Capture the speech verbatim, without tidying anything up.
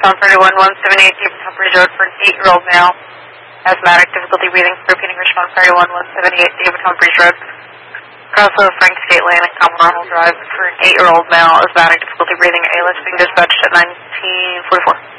Tom thirty-one one seventy-eight, David Humphreys Road for an eight-year-old male. Asthmatic, difficulty breathing, repeating Richmond thirty-one one seventy-eight, David Humphreys Road. Crossroad Frank State Lane and Commonwealth Drive for an eight-year-old male. Asthmatic, difficulty breathing, A L S being dispatched at nineteen forty-four.